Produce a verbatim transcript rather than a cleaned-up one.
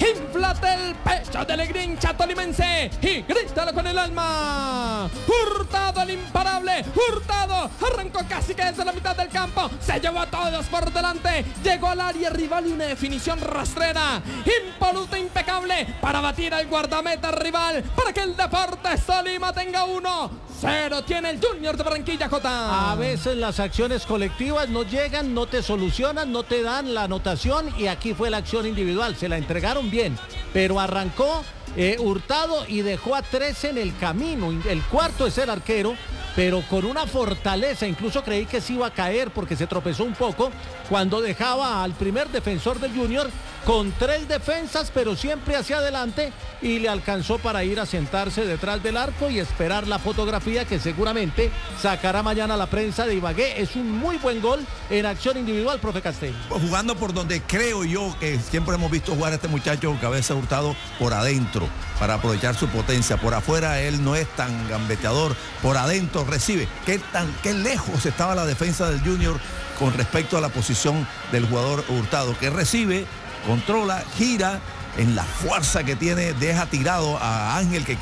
inflate el pecho del grincha tolimense y grítalo con el alma. Hurtado, el imparable, Hurtado, arrancó casi que desde la mitad del campo, se llevó a todos por delante, llegó al área rival y una definición rastrera, impoluta, impecable, para batir al guardameta rival, para que el Deportes Tolima tenga uno cero, tiene el Junior de Barranquilla, Jota. A veces las acciones colectivas no llegan, no te solucionan, no te dan la anotación, y aquí fue la acción individual, se la entregaron bien, pero arrancó eh, Hurtado y dejó a tres en el camino. El cuarto es el arquero, pero con una fortaleza, incluso creí que se iba a caer porque se tropezó un poco cuando dejaba al primer defensor del Junior con tres defensas, pero siempre hacia adelante, y le alcanzó para ir a sentarse detrás del arco y esperar la fotografía que seguramente sacará mañana la prensa de Ibagué. Es un muy buen gol en acción individual, profe Castel. Jugando por donde creo yo que siempre hemos visto jugar a este muchacho Cabeza Hurtado, por adentro, para aprovechar su potencia. Por afuera él no es tan gambeteador, por adentro recibe. ¿Qué, tan, qué lejos estaba la defensa del Junior con respecto a la posición del jugador Hurtado, que recibe, controla, gira, en la fuerza que tiene, deja tirado a Ángel, que